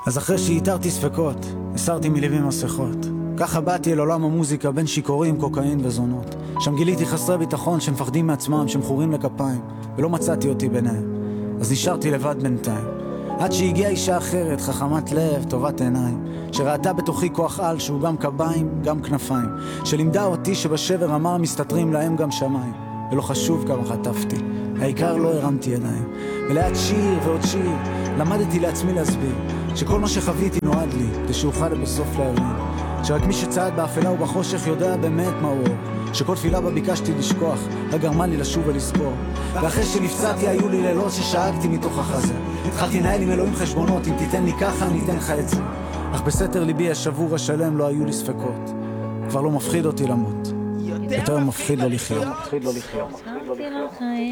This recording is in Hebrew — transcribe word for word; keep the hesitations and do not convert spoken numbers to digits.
אז אחרי שהיתרתי ספקות, הסרתי מילים ומסכות. ככה באתי אל עולם המוזיקה בין שיקורים, קוקאין וזונות. שם גיליתי חסרי ביטחון שמפחדים מעצמם, שמכורים לכפיים, ולא מצאתי אותי ביניהם. אז נשארתי לבד בינתיים. עד שהגיעה אישה אחרת, חכמת לב, טובת עיניים, שראתה בתוכי כוח על שהוא גם קביים, גם כנפיים, שלימדה אותי שבשבר אמר מסתתרים להם גם שמיים. ולא חשוב כמה חטפתי, העיקר לא הרמתי ידיים. ולעד שיר ועוד שיר למדתי לעצמי להסביר שכל מה שחוויתי נועד לי כדי שאוכל בסוף להרים, שרק מי שצעד באפלה ובחושך יודע באמת מה הוא, שכל תפילה בה ביקשתי לשכוח רק גרמה לי לשוב ולזכור. ואחרי שנפצעתי היו לי לילות ששאגתי מתוך החזה, התחלתי לנהל עם אלוהים חשבונות, אם תיתן לי ככה אני אתן לך את זה. אך בסתר ליבי השבור השלם לא היו לי ספקות, כבר לא מפחיד אותי למות, יותר מפחיד לא לחיות.